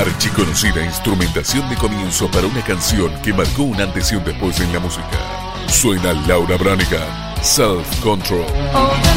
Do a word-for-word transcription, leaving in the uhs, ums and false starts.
Archiconocida instrumentación de comienzo para una canción que marcó un antes y un después en la música. Suena Laura Branigan, Self Control.